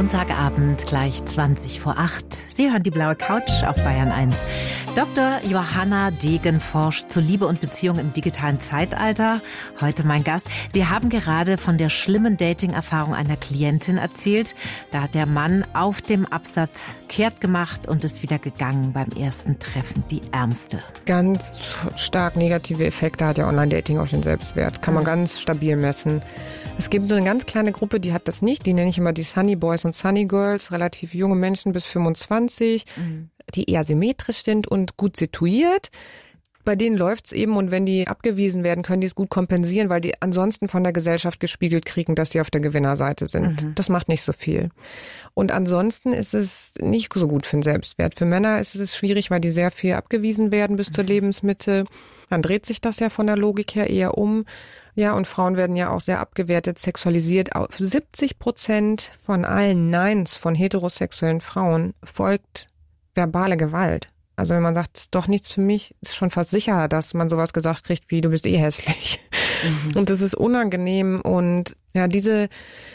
Montagabend, gleich 20:08. Sie hören die blaue Couch auf Bayern 1. Dr. Johanna Degen forscht zu Liebe und Beziehung im digitalen Zeitalter. Heute mein Gast. Sie haben gerade von der schlimmen Dating-Erfahrung einer Klientin erzählt. Da hat der Mann auf dem Absatz kehrt gemacht und ist wieder gegangen beim ersten Treffen. Die Ärmste. Ganz stark negative Effekte hat ja Online-Dating auf den Selbstwert. Kann man ganz stabil messen. Es gibt so eine ganz kleine Gruppe, die hat das nicht. Die nenne ich immer die Sunny Boys und Sunny Girls. Relativ junge Menschen bis 25, die eher symmetrisch sind und gut situiert. Bei denen läuft's eben und wenn die abgewiesen werden, können die es gut kompensieren, weil die ansonsten von der Gesellschaft gespiegelt kriegen, dass sie auf der Gewinnerseite sind. Das macht nicht so viel. Und ansonsten ist es nicht so gut für den Selbstwert. Für Männer ist es schwierig, weil die sehr viel abgewiesen werden bis zur Lebensmitte. Dann dreht sich das ja von der Logik her eher um. Ja, und Frauen werden ja auch sehr abgewertet, sexualisiert. 70% von allen Neins von heterosexuellen Frauen folgt verbale Gewalt. Also wenn man sagt, das ist doch nichts für mich, ist schon fast sicher, dass man sowas gesagt kriegt wie, du bist eh hässlich. Und das ist unangenehm. Und ja, diese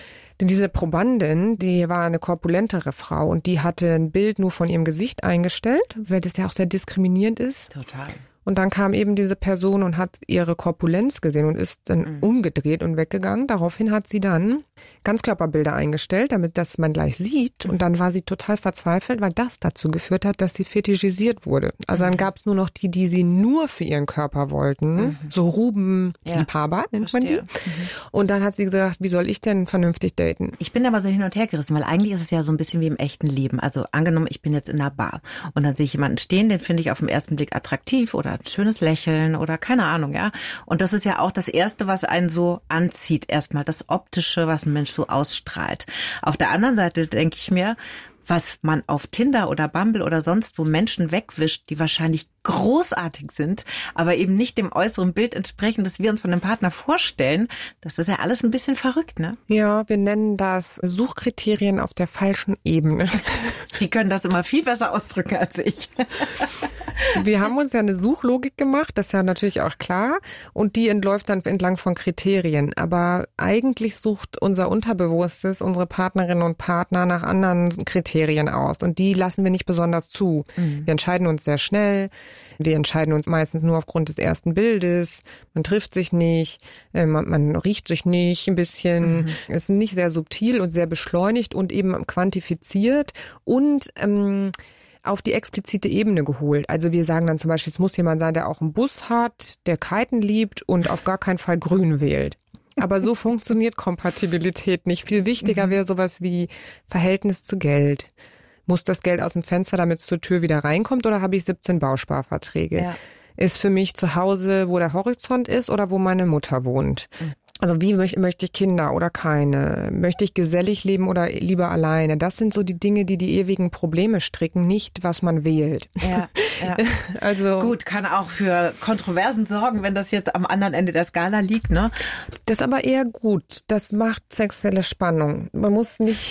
Probandin, die war eine korpulentere Frau und die hatte ein Bild nur von ihrem Gesicht eingestellt, weil das ja auch sehr diskriminierend ist. Total. Und dann kam eben diese Person und hat ihre Korpulenz gesehen und ist dann umgedreht und weggegangen. Daraufhin hat sie dann Ganzkörperbilder eingestellt, damit das man gleich sieht. Und dann war sie total verzweifelt, weil das dazu geführt hat, dass sie fetischisiert wurde. Also dann gab es nur noch die sie nur für ihren Körper wollten. So Rubenliebhaber nennt man die. Und dann hat sie gesagt, wie soll ich denn vernünftig daten? Ich bin da mal so hin und her gerissen, weil eigentlich ist es ja so ein bisschen wie im echten Leben. Also angenommen, ich bin jetzt in einer Bar und dann sehe ich jemanden stehen, den finde ich auf den ersten Blick attraktiv oder ein schönes Lächeln oder keine Ahnung, ja. Und das ist ja auch das Erste, was einen so anzieht, erstmal das Optische, was ein Mensch so ausstrahlt. Auf der anderen Seite denke ich mir, was man auf Tinder oder Bumble oder sonst wo Menschen wegwischt, die wahrscheinlich großartig sind, aber eben nicht dem äußeren Bild entsprechen, das wir uns von dem Partner vorstellen, das ist ja alles ein bisschen verrückt, ne? Ja, wir nennen das Suchkriterien auf der falschen Ebene. Sie können das immer viel besser ausdrücken als ich. Wir haben uns ja eine Suchlogik gemacht, das ist ja natürlich auch klar, und die entläuft dann entlang von Kriterien. Aber eigentlich sucht unser Unterbewusstes unsere Partnerinnen und Partner nach anderen Kriterien aus und die lassen wir nicht besonders zu. Wir entscheiden uns sehr schnell, wir entscheiden uns meistens nur aufgrund des ersten Bildes, man trifft sich nicht, man riecht sich nicht ein bisschen, es ist nicht sehr subtil und sehr beschleunigt und eben quantifiziert und auf die explizite Ebene geholt. Also wir sagen dann zum Beispiel, es muss jemand sein, der auch einen Bus hat, der Kiten liebt und auf gar keinen Fall grün wählt. Aber so funktioniert Kompatibilität nicht. Viel wichtiger wäre sowas wie Verhältnis zu Geld. Muss das Geld aus dem Fenster, damit es zur Tür wieder reinkommt, oder habe ich 17 Bausparverträge? Ja. Ist für mich zu Hause, wo der Horizont ist oder wo meine Mutter wohnt? Also wie möchte ich Kinder oder keine? Möchte ich gesellig leben oder lieber alleine? Das sind so die Dinge, die ewigen Probleme stricken, nicht was man wählt. Ja. Also gut, kann auch für Kontroversen sorgen, wenn das jetzt am anderen Ende der Skala liegt, ne? Das ist aber eher gut. Das macht sexuelle Spannung. Man muss nicht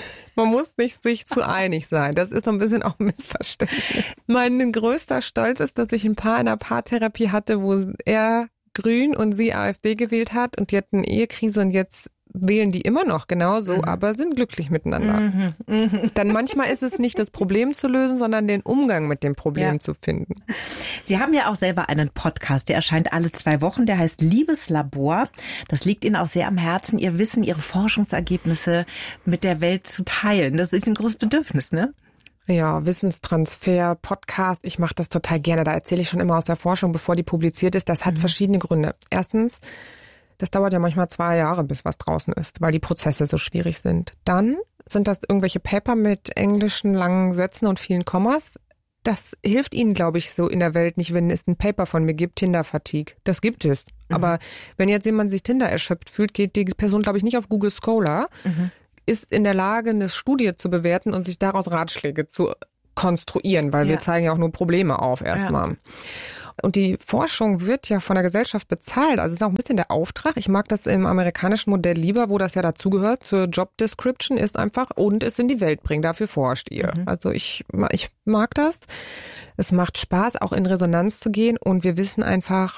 sich zu einig sein. Das ist so ein bisschen auch ein Missverständnis. Mein größter Stolz ist, dass ich ein Paar in einer Paartherapie hatte, wo er Grün und sie AfD gewählt hat und die hatten eine Ehekrise und jetzt wählen die immer noch genauso, aber sind glücklich miteinander. Dann manchmal ist es nicht das Problem zu lösen, sondern den Umgang mit dem Problem zu finden. Sie haben ja auch selber einen Podcast, der erscheint alle 2 Wochen, der heißt Liebeslabor. Das liegt Ihnen auch sehr am Herzen, Ihr Wissen, Ihre Forschungsergebnisse mit der Welt zu teilen. Das ist ein großes Bedürfnis, ne? Ja, Wissenstransfer, Podcast, ich mache das total gerne. Da erzähle ich schon immer aus der Forschung, bevor die publiziert ist. Das hat verschiedene Gründe. Erstens, das dauert ja manchmal 2 Jahre, bis was draußen ist, weil die Prozesse so schwierig sind. Dann sind das irgendwelche Paper mit englischen langen Sätzen und vielen Kommas. Das hilft Ihnen, glaube ich, so in der Welt nicht, wenn es ein Paper von mir gibt, Tinder-Fatigue. Das gibt es. Aber wenn jetzt jemand sich Tinder erschöpft fühlt, geht die Person, glaube ich, nicht auf Google Scholar, ist in der Lage, eine Studie zu bewerten und sich daraus Ratschläge zu konstruieren, weil wir zeigen ja auch nur Probleme auf erstmal. Und die Forschung wird ja von der Gesellschaft bezahlt. Also es ist auch ein bisschen der Auftrag. Ich mag das im amerikanischen Modell lieber, wo das ja dazugehört zur Job Description, ist einfach und es in die Welt bringen. Dafür forscht ihr. Also ich mag das. Es macht Spaß, auch in Resonanz zu gehen. Und wir wissen einfach,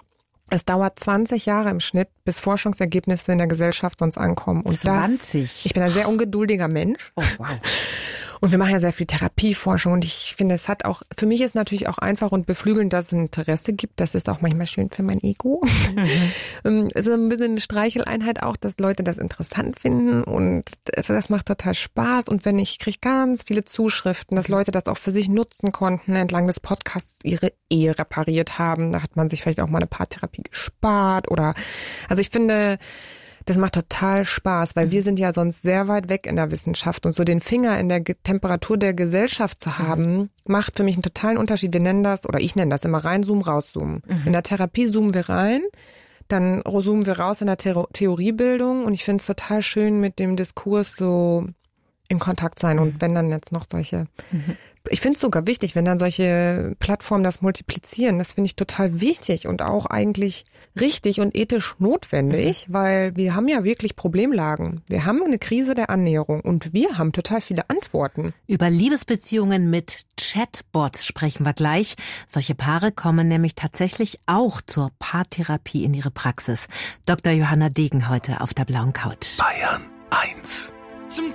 Es dauert 20 Jahre im Schnitt, bis Forschungsergebnisse in der Gesellschaft uns ankommen. Und 20? Ich bin ein sehr ungeduldiger Mensch. Oh, wow. Und wir machen ja sehr viel Therapieforschung und ich finde, es hat auch, für mich ist natürlich auch einfach und beflügelnd, dass es ein Interesse gibt. Das ist auch manchmal schön für mein Ego. Es ist ein bisschen eine Streicheleinheit auch, dass Leute das interessant finden und das macht total Spaß. Und ich kriege ganz viele Zuschriften, dass Leute das auch für sich nutzen konnten, entlang des Podcasts ihre Ehe repariert haben. Da hat man sich vielleicht auch mal eine Paartherapie gespart also ich finde, das macht total Spaß, weil wir sind ja sonst sehr weit weg in der Wissenschaft und so den Finger in der Temperatur der Gesellschaft zu haben, macht für mich einen totalen Unterschied. Ich nenne das immer reinzoomen, rauszoomen. In der Therapie zoomen wir rein, dann zoomen wir raus in der Theoriebildung und ich finde es total schön, mit dem Diskurs so in Kontakt sein und wenn dann jetzt noch solche... Ich finde es sogar wichtig, wenn dann solche Plattformen das multiplizieren. Das finde ich total wichtig und auch eigentlich richtig und ethisch notwendig, weil wir haben ja wirklich Problemlagen. Wir haben eine Krise der Annäherung und wir haben total viele Antworten. Über Liebesbeziehungen mit Chatbots sprechen wir gleich. Solche Paare kommen nämlich tatsächlich auch zur Paartherapie in ihre Praxis. Dr. Johanna Degen heute auf der blauen Couch. Bayern 1